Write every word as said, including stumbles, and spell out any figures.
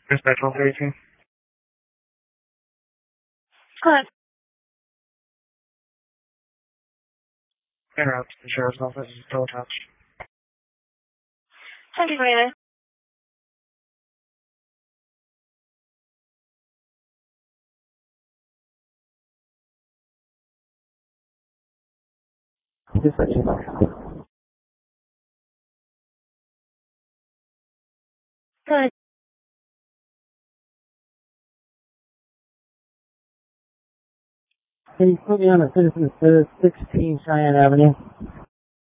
Dispatch one thirty-two. Go ahead. Interrupt. The sheriff's office is still attached. Thank you, Green. Dispatch. Go ahead. Can you put me on a citizen service, sixteen Cheyenne Avenue?